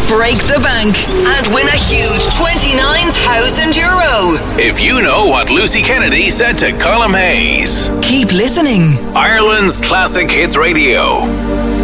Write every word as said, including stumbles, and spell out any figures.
break the bank, and win a huge twenty-nine thousand euro. If you know what Lucy Kennedy said to Colm Hayes. Keep listening. Ireland's Classic Hits Radio.